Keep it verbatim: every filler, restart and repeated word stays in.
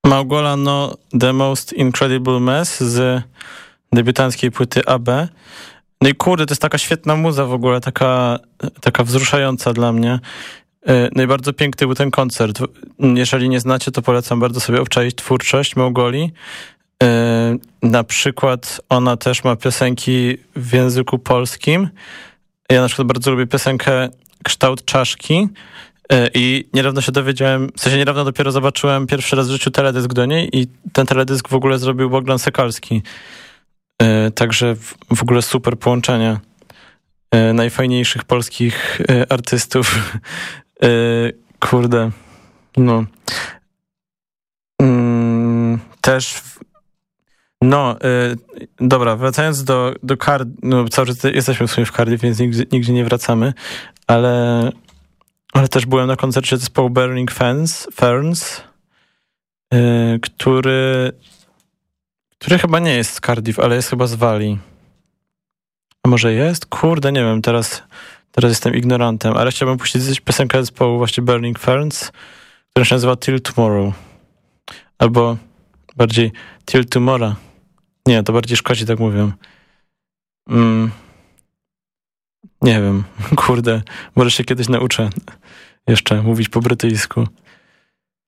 Małgola No The Most Incredible Mess z debiutanckiej płyty A B. No i kurde, to jest taka świetna muza w ogóle, taka, taka wzruszająca dla mnie. No i bardzo piękny był ten koncert. Jeżeli nie znacie, to polecam bardzo sobie obczaić twórczość Małgoli. Na przykład ona też ma piosenki w języku polskim. Ja na przykład bardzo lubię piosenkę Kształt czaszki i niedawno się dowiedziałem, w sensie niedawno dopiero zobaczyłem pierwszy raz w życiu teledysk do niej i ten teledysk w ogóle zrobił Bogdan Sekalski. Także w ogóle super połączenie najfajniejszych polskich artystów. Kurde, no. Też no, dobra, wracając do, do Cardiff, no cały czas jesteśmy w sumie w Cardiff, więc nigdzie, nigdzie nie wracamy, ale ale też byłem na koncercie zespołu Burning Ferns, Ferns który który chyba nie jest z Cardiff, ale jest chyba z Walii. A może jest? Kurde, nie wiem, teraz, teraz jestem ignorantem, ale chciałbym puścić piosenkę zespołu właśnie Burning Ferns, która się nazywa Till Tomorrow. Albo bardziej Till Tomorrow. Nie, to bardziej Szkoci tak mówią. Mm. Nie wiem, kurde, może się kiedyś nauczę jeszcze mówić po brytyjsku.